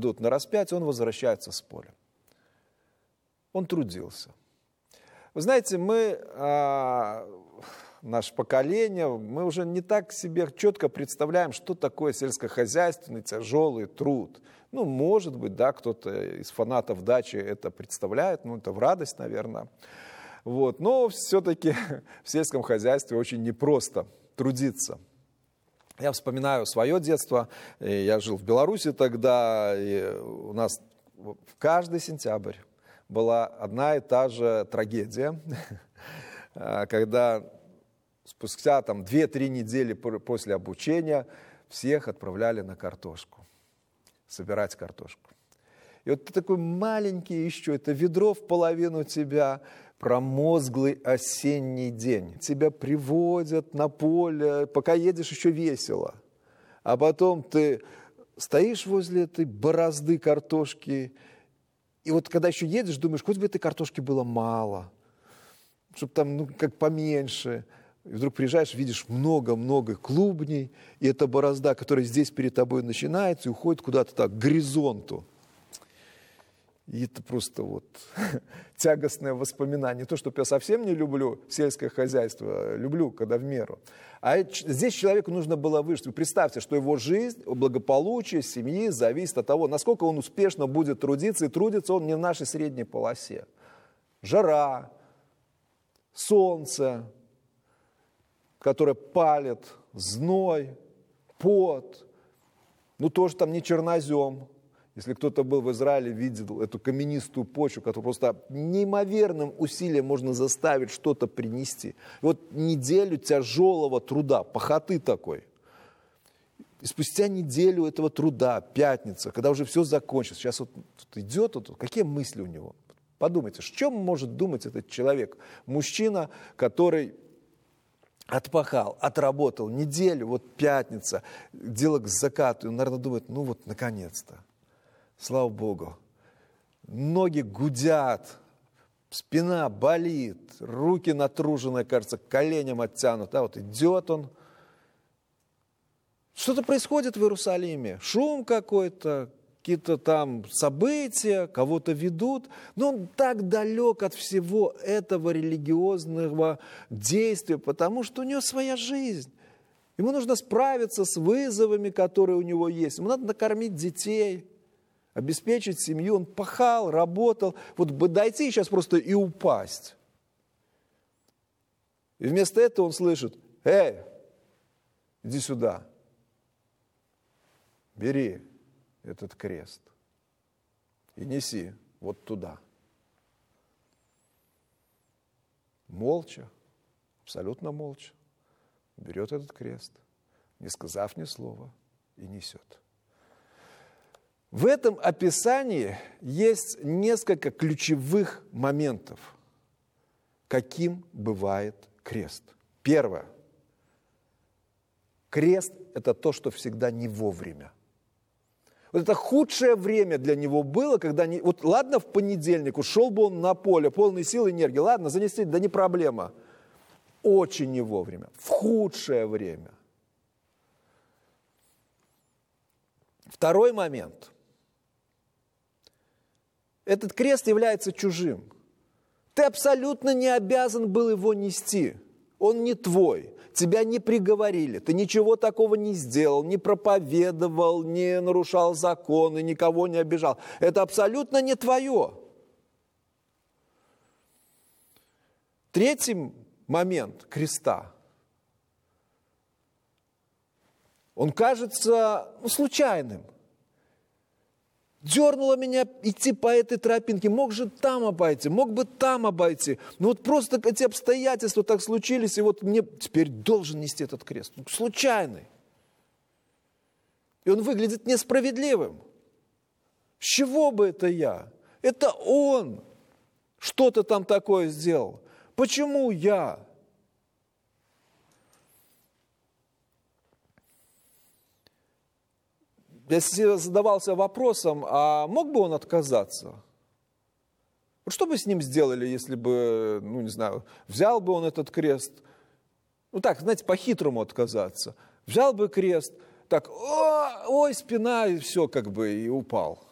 ведут на распятие, он возвращается с поля. Он трудился. Вы знаете, наше поколение, мы уже не так себе четко представляем, что такое сельскохозяйственный тяжелый труд. Ну, может быть, да, кто-то из фанатов дачи это представляет, это в радость, наверное. Вот. Но все-таки в сельском хозяйстве очень непросто трудиться. Я вспоминаю свое детство, я жил в Беларуси тогда, и у нас в каждый сентябрь была одна и та же трагедия, когда спустя 2-3 недели после обучения всех отправляли на картошку, собирать картошку. И вот ты такой маленький еще, это ведро в половину тебя, промозглый осенний день. Тебя приводят на поле, пока едешь, еще весело. А потом ты стоишь возле этой борозды картошки, и вот когда еще едешь, думаешь, хоть бы этой картошки было мало, чтобы там, как поменьше. И вдруг приезжаешь, видишь много-много клубней, и эта борозда, которая здесь перед тобой начинается, и уходит куда-то так, к горизонту. И это просто тягостное воспоминание. То, что я совсем не люблю сельское хозяйство, люблю, когда в меру. А здесь человеку нужно было выжить. Вы представьте, что его жизнь, благополучие семьи зависит от того, насколько он успешно будет трудиться, и трудится он не в нашей средней полосе. Жара, солнце, которое палит, зной, пот, тоже там не чернозем. Если кто-то был в Израиле, видел эту каменистую почву, которую просто неимоверным усилием можно заставить что-то принести. И неделю тяжелого труда, пахоты такой. И спустя неделю этого труда, пятница, когда уже все закончится, сейчас идет, какие мысли у него? Подумайте, о чем может думать этот человек? Мужчина, который отпахал, отработал неделю, пятница, дело к закату, и он, наверное, думает, наконец-то. Слава Богу. Ноги гудят, спина болит, руки натруженные, кажется, коленям оттянут. Идет он. Что-то происходит в Иерусалиме. Шум какой-то, какие-то там события, кого-то ведут. Но он так далек от всего этого религиозного действия, потому что у него своя жизнь. Ему нужно справиться с вызовами, которые у него есть. Ему надо накормить детей, обеспечить семью. Он пахал, работал. Бы дойти сейчас просто и упасть. И вместо этого он слышит: «Эй, иди сюда, бери этот крест и неси туда». Молча, абсолютно молча, берет этот крест, не сказав ни слова, и несет. В этом описании есть несколько ключевых моментов, каким бывает крест. Первое. Крест – это то, что всегда не вовремя. Это худшее время для него было, когда... ладно, в понедельник ушел бы он на поле, полный сил и энергии. Ладно, занести, да не проблема. Очень не вовремя. В худшее время. Второй момент. Этот крест является чужим. Ты абсолютно не обязан был его нести. Он не твой. Тебя не приговорили. Ты ничего такого не сделал, не проповедовал, не нарушал законы, никого не обижал. Это абсолютно не твое. Третий момент креста. Он кажется случайным. Дернуло меня идти по этой тропинке. Мог же там обойти, мог бы там обойти. Просто эти обстоятельства так случились, и мне теперь должен нести этот крест. Случайный. И он выглядит несправедливым. С чего бы это я? Это он что-то там такое сделал. Почему я? Я задавался вопросом, а мог бы он отказаться? Что бы с ним сделали, если бы, взял бы он этот крест? По-хитрому отказаться. Взял бы крест, ой, спина, и все, и упал.